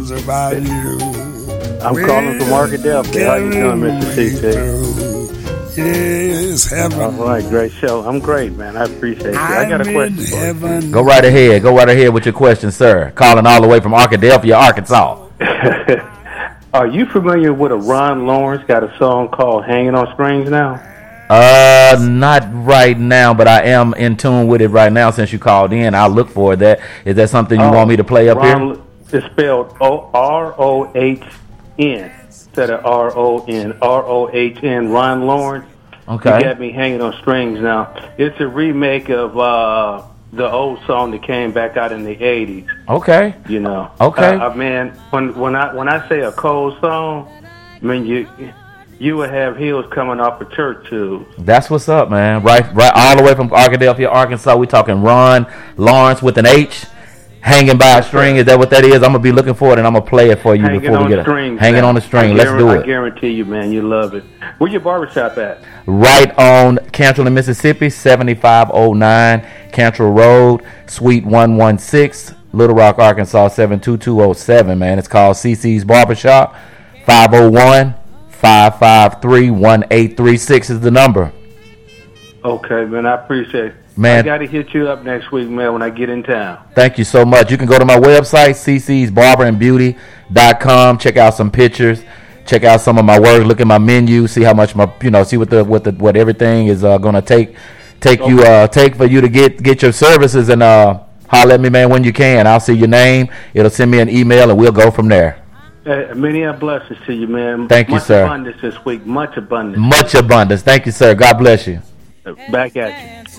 is about you. I'm calling from Arkadelphia. How you doing, Mr. CC? Yes, heaven. All right, great show. I'm great, man. I appreciate you. I got a question for you. Go right ahead. Go right ahead with your question, sir. Calling all the way from Arkadelphia, Arkansas. Are you familiar with a Ron Lawrence got a song called "Hanging on Strings" now? Not right now, but I am in tune with it right now. Since you called in, I'll look for that. Is that something you want me to play up here? It's spelled ROHN instead of RON. ROHN. Ron Lawrence. Okay. You got me hanging on strings now. It's a remake of the old song that came back out in the '80s. Okay. You know. Okay. Man, when I say a cold song, I mean you would have heels coming off of church shoes. That's what's up, man. Right, all the way from Arkadelphia, Arkansas. We talking Ron Lawrence with an H, hanging by a string. Is that what that is? I'm gonna be looking for it, and I'm gonna play it for you before we get it. Hanging on the string. Let's do it. I guarantee you, man, you love it. Where your barbershop at? Right on Cantrell in Mississippi, 7509 Cantrell Road, Suite 116, Little Rock, Arkansas, 72207. Man, it's called CC's Barbershop. 501-553-1836 is the number. Okay, man, I appreciate it. Man, I got to hit you up next week, man, when I get in town. Thank you so much. You can go to my website, ccsbarberandbeauty.com. Check out some pictures. Check out some of my work. Look at my menu. See how much see what everything is gonna take for you to get your services, and holler at me, man, when you can. I'll see your name. It'll send me an email, and we'll go from there. Many blessings to you, man. Thank you, sir. Much abundance this week. Much abundance. Much abundance. Thank you, sir. God bless you. Back at you.